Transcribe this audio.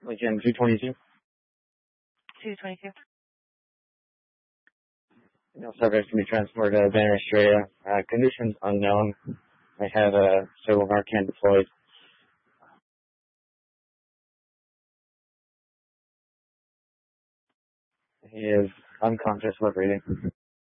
Lincoln 222. 222. Subject can be transported to Banner, Australia. Conditions unknown. I have a several Narcan deployed. He is unconscious, but breathing.